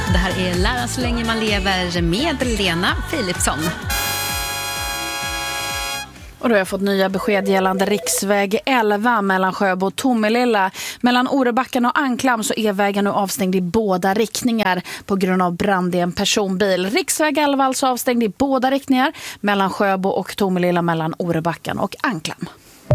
Det här är Lära så länge man lever med Lena Philipsson. Och då har jag fått nya besked gällande riksväg 11 mellan Sjöbo och Tomelilla. Mellan Orebacken och Anklam så är vägen nu avstängd i båda riktningar på grund av brand i en personbil. Riksväg 11 alltså avstängd i båda riktningar mellan Sjöbo och Tomelilla, mellan Orebacken och Anklam.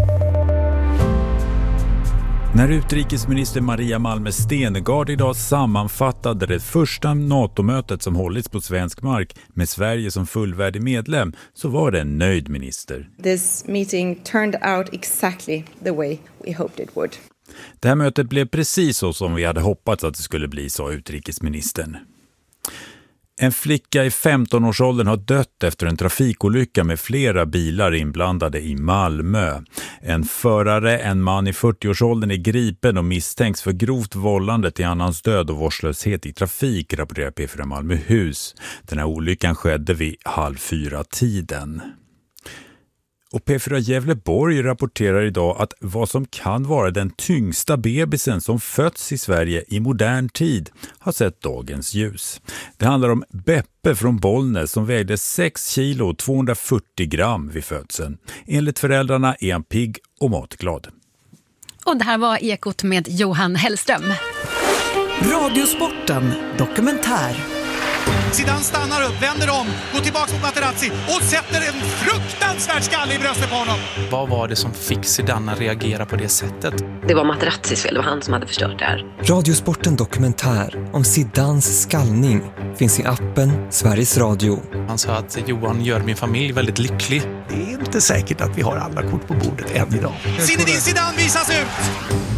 När utrikesminister Maria Malmö Stenergard idag sammanfattade det första NATO-mötet som hållits på svensk mark med Sverige som fullvärdig medlem, så var det en nöjd minister. This meeting turned out exactly the way we hoped it would. Det här mötet blev precis så som vi hade hoppats att det skulle bli, sa utrikesministern. En flicka i 15-årsåldern har dött efter en trafikolycka med flera bilar inblandade i Malmö. En förare, en man i 40-årsåldern, är gripen och misstänks för grovt vållande till annans död och vårdslöshet i trafik, rapporterar P4 Malmöhus. Den här olyckan skedde vid 3:30-tiden. Och P4 Gävleborg rapporterar idag att vad som kan vara den tyngsta bebisen som fötts i Sverige i modern tid har sett dagens ljus. Det handlar om Beppe från Bollnäs som vägde 6 kilo och 240 gram vid födseln. Enligt föräldrarna är han pigg och matglad. Och det här var Ekot med Johan Hellström. Radiosporten dokumentär. Zidane stannar upp, vänder om, går tillbaka mot Materazzi och sätter en fruktansvärd skalle i bröstet på honom. Vad var det som fick Zidane att reagera på det sättet? Det var Materazzis fel, det var han som hade förstört det här. Radiosporten dokumentär om Zidanes skallning finns i appen Sveriges Radio. Han sa att Johan gör min familj väldigt lycklig. Det är inte säkert att vi har alla kort på bordet än idag. Zinedine Zidane visas ut!